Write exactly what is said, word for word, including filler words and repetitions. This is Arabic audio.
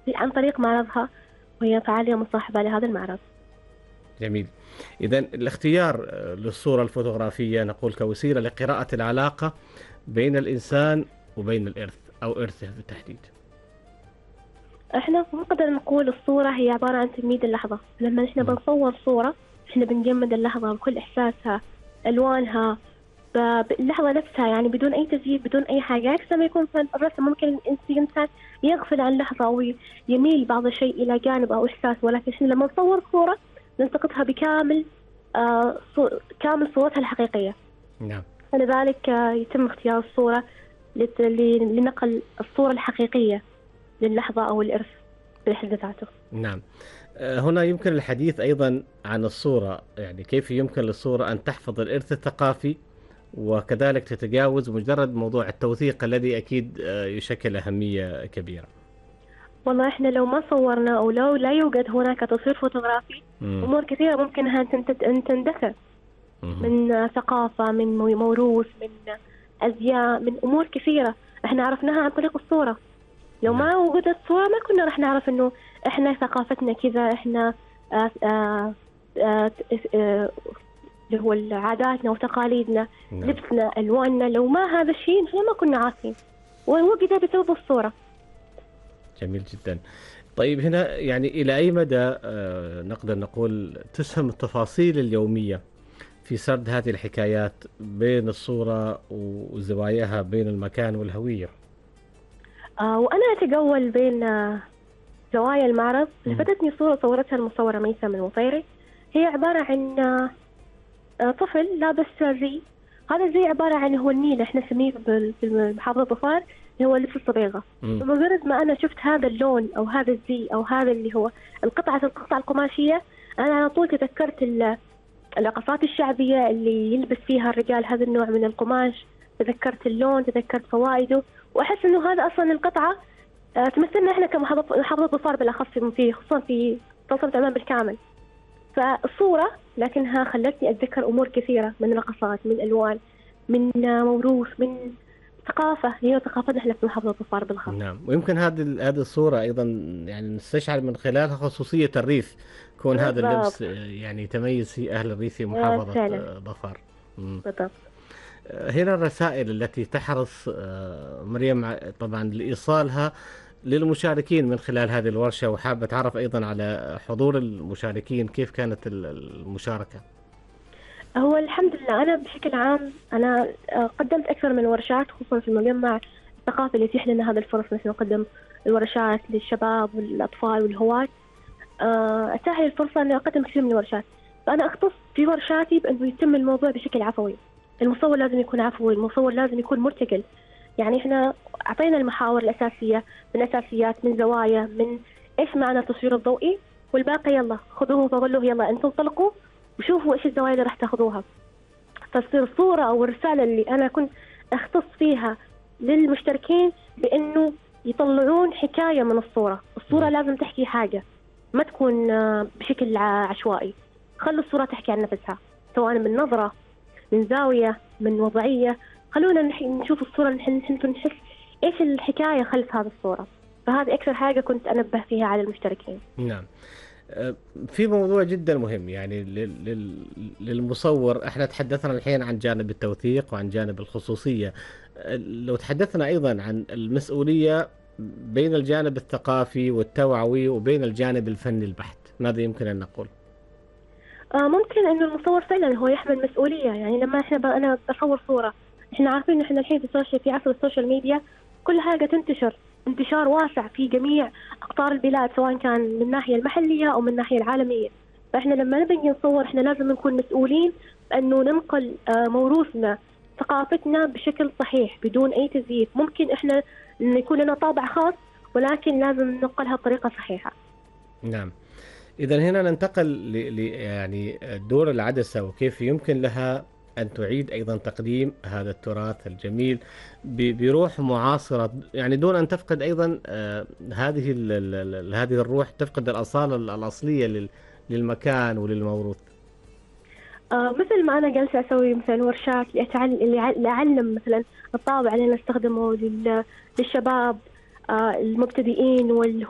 عن طريق معرضها، وهي فعالية مصاحبة لهذا المعرض. جميل. إذا الاختيار آه، للصورة الفوتوغرافية نقول كوسيلة لقراءة العلاقة بين الإنسان وبين الإرث أو إرثه بالتحديد. احنا نقدر نقول الصورة هي عبارة عن تجميد اللحظة. لما احنا مم. بنصور صورة احنا بنجمد اللحظة بكل إحساسها، ألوانها، ب- باللحظة نفسها، يعني بدون أي تزييف، بدون أي حاجة. عكس ما يكون في الرسم ممكن الإنسان يغفل عن لحظة أو ي- يميل بعض الشيء إلى جانب أو إحساس، ولكن إحنا لما نصور صورة نلتقطها بكامل آه صو- كامل صورتها الحقيقية. نعم. فلذلك آه يتم اختيار الصورة لت- ل- لنقل الصورة الحقيقية للحظة أو الإرث بحد ذاته. نعم. آه، هنا يمكن الحديث أيضا عن الصورة، يعني كيف يمكن للصورة أن تحفظ الإرث الثقافي وكذلك تتجاوز مجرد موضوع التوثيق الذي أكيد آه، يشكل أهمية كبيرة. والله إحنا لو ما صورنا أو لو لا يوجد هناك تصوير فوتوغرافي، مم. أمور كثيرة ممكن أن تنت- أن تندثر مم. من آه، ثقافة، من مو- موروث، من آه، أزياء، من أمور كثيرة إحنا عرفناها عن طريق الصورة. لو نعم. ما وجدت صورة ما كنا رح نعرف إنه إحنا ثقافتنا كذا، إحنا آه، آه، آه، آه، اللي هو عاداتنا وتقاليدنا، نعم. لبسنا، ألواننا. لو ما هذا الشيء إحنا ما كنا عارفين، ووجد بسبب الصورة. جميل جدا. طيب هنا يعني إلى أي مدى آه، نقدر نقول تسهم التفاصيل اليومية في سرد هذه الحكايات بين الصورة وزواياها بين المكان والهوية؟ آه وأنا أتجول بين آه زوايا المعرض. مم. لفتتني صورة صورتها المصورة ميسم المطيري. هي عبارة عن آه آه، طفل لابس زي. هذا الزي عبارة عن هو النيل، احنا نسميه بال- بالمحافظة ظفار اللي هو لبس الصبيغة. مم. بمجرد ما أنا شفت هذا اللون أو هذا الزي أو هذا اللي هو القطعة القطعة القماشية، أنا على طول تذكرت ال- الرقصات الشعبية اللي يلبس فيها الرجال هذا النوع من القماش. تذكرت اللون، تذكرت فوائده، وأحس إنه هذا أصلا القطعة آه، تمثلنا إحنا كمحافظة محافظة ظفار بالأخص، في خصوصا في منطقة عمان بالكامل. فالصورة لكنها خلتني أتذكر أمور كثيرة من رقصات، من ألوان، من آه، موروث، من ثقافة هي ثقافتنا إحنا في محافظة ظفار بالأخص. نعم. ويمكن هذه ال- هذه الصورة أيضا يعني نستشعر من خلالها خصوصية الريف، كون هذا بالضبط. اللبس آه، يعني يتميز في أهل الريف في آه، محافظة فعلا. آه، ظفار. مم. بالضبط. آه، هنا الرسائل التي تحرص آه، مريم ع- طبعا لإيصالها للمشاركين من خلال هذه الورشة، وحابة أتعرف أيضا على حضور المشاركين، كيف كانت ال- المشاركة؟ هو الحمد لله أنا بشكل عام أنا آه، قدمت أكثر من ورشات، خصوصا في المجمع الثقافي اللي يتيح لنا هذه الفرص، مثل نقدم الورشات للشباب والأطفال والهواة. آه، أتاح لي الفرصة أني أقدم كثير من الورشات. فأنا أختص في ورشاتي بأنه يتم الموضوع بشكل عفوي. المصور لازم يكون عفوي، المصور لازم يكون مرتجل. يعني إحنا أعطينا المحاور الأساسية، من أساسيات، من زوايا، من إيش معنى التصوير الضوئي، والباقي يلا خذوه فظلوا، يلا أنتم انطلقوا وشوفوا إيش الزوايا اللي راح تاخذوها. تصير الصورة أو الرسالة اللي أنا كنت أختص فيها للمشتركين بأنه يطلعون حكاية من الصورة. الصورة مم. لازم تحكي حاجة، ما تكون آه، بشكل ع- عشوائي. خلوا الصورة تحكي عن نفسها، سواء من نظرة، من زاوية، من وضعية. خلونا نح- نشوف الصورة، نحن نحن نحس إيش الحكاية خلف هذه الصورة. فهذه أكثر حاجة كنت أنبه فيها على المشتركين. نعم. آه، في موضوع جدا مهم يعني لل- لل- للمصور، احنا تحدثنا الحين عن جانب التوثيق وعن جانب الخصوصية. آه، لو تحدثنا ايضا عن المسؤولية بين الجانب الثقافي والتوعوي وبين الجانب الفني البحت، ماذا يمكن ان نقول؟ آه ممكن إنه المصور فعلا هو يحمل مسؤولية. يعني لما إحنا ب... أنا بصور صورة، إحنا عارفين إن إحنا الحين في السوشيال، في عصر السوشيال ميديا، كل حاجة تنتشر انتشار واسع في جميع أقطار البلاد، سواء كان من الناحية المحلية أو من الناحية العالمية. فإحنا لما نبي نصور إحنا لازم نكون مسؤولين بأنه ننقل آه موروثنا، ثقافتنا بشكل صحيح بدون أي تزييف. ممكن إحنا إن يكون لنا طابع خاص، ولكن لازم ننقلها بطريقة صحيحة. نعم. إذا هنا ننتقل ل ل- يعني دور العدسة وكيف يمكن لها أن تعيد أيضا تقديم هذا التراث الجميل ب- بروح معاصرة، يعني دون أن تفقد أيضا آه، هذه ال- ال- ال- هذه الروح، تفقد الأصالة ال- الأصلية لل- للمكان وللموروث. آه مثل ما أنا جالسة أسوي مثلا ورشات لأتعلم اللي ع- لأعلم مثلا الطابع اللي أنا أستخدمه لل- للشباب آه المبتدئين والهواة